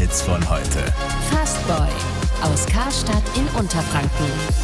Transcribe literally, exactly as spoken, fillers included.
Hits von heute. Fastboy aus Karstadt in Unterfranken.